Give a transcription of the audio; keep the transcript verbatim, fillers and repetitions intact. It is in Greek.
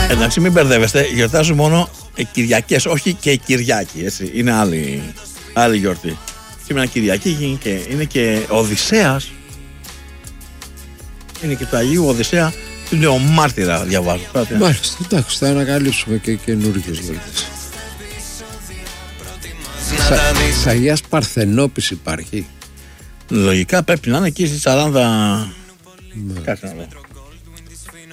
Εντάξει, μην μπερδεύεστε, γιορτάζουν μόνο Κυριακές, όχι και Κυριακή, έτσι. Είναι άλλη, άλλη γιορτή. Σήμερα Κυριακή και είναι και Οδυσσέας. Είναι και του Αγίου Οδυσσέα, του Νεομάρτυρα, διαβάζω. Μάλιστα, εντάξει, θα ανακαλύψουμε και καινούργιες γιορτές. Της Αγίας Παρθενόπης υπάρχει. Λογικά πρέπει να είναι εκεί στη Σαράνδα. Ναι. Κάτσε να δω.